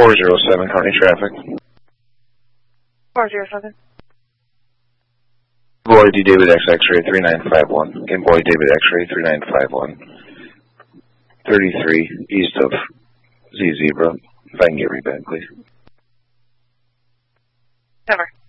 407, county traffic. 407. Boy D. David X X-ray 3951. Game Boy David X-ray 3951. 33 east of Z Zebra. If I can get read back, please. Never.